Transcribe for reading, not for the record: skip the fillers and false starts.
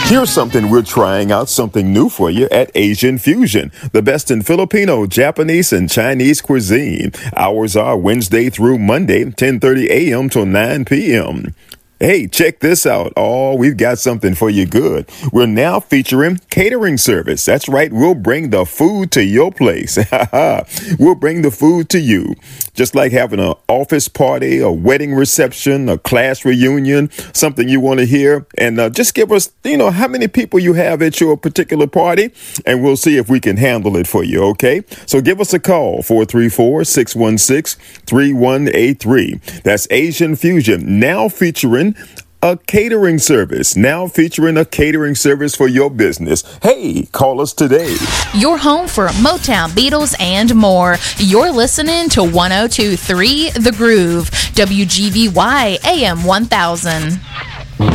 Here's something we're trying out, something new for you at Asian Fusion, the best in Filipino, Japanese, and Chinese cuisine. Hours are Wednesday through Monday, 10:30 a.m. till 9 p.m. Hey, check this out. Oh, we've got something for you good. We're now featuring catering service. That's right. We'll bring the food to your place. We'll bring the food to you. Just like having an office party, a wedding reception, a class reunion, something you want to hear. And just give us, how many people you have at your particular party, and we'll see if we can handle it for you, okay? So give us a call, 434-616-3183. That's Asian Fusion, now featuring a catering service for your business. Hey, call us today. Your home for Motown, Beatles, and more. You're listening to 102.3 The Groove, WGVY AM 1000.